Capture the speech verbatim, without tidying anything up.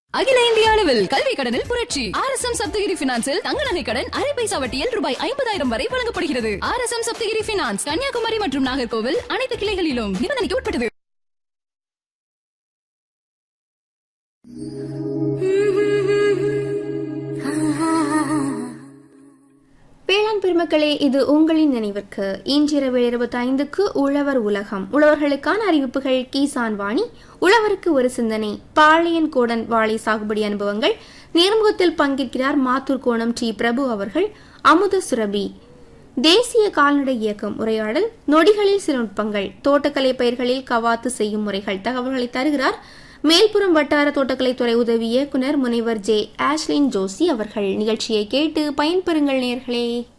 அகில இந்திய அளவில் கல்வி கடனில் புரட்சி. ஆர் எஸ் எம் சப்தகிரி பினான்சில் தங்க நகை கடன் அரை பைசா வட்டியில் ரூபாய் ஐம்பதாயிரம் வரை வழங்கப்படுகிறது. R S M Saptagiri finance, Kanyakumari மற்றும் நாகர்கோவில் அனைத்து கிளைகளிலும். நிபந்தனைக்கு உட்பட்டது. வேளாண் பெருமக்களே, இது உங்களின் நினைவிற்கு இன்றிரவு இருபத்தி ஐந்துக்கு உழவர் உலகம். உழவர்களுக்கான அறிவிப்புகள், கிசான் வாணி, உழவருக்கு ஒரு சிந்தனை, பாளையன் கோடன் வாழை சாகுபடி அனுபவங்கள், நேர்முகத்தில் பங்கேற்கிறார் மாத்தூர் கோணம் டி பிரபு அவர்கள். அமுத சுரபி, தேசிய கால்நடை இயக்கம் உரையாடல், நொடிகளில் சில நுட்பங்கள், தோட்டக்கலை பயிர்களில் கவாத்து செய்யும் முறைகள் தகவல்களை தருகிறார் மேல்புறம் வட்டார தோட்டக்கலைத்துறை உதவி இயக்குநர் முனைவர் ஜே ஆஷ்லின் ஜோசி அவர்கள். நிகழ்ச்சியை கேட்டு பயன்பெறுங்கள் நேயர்களே.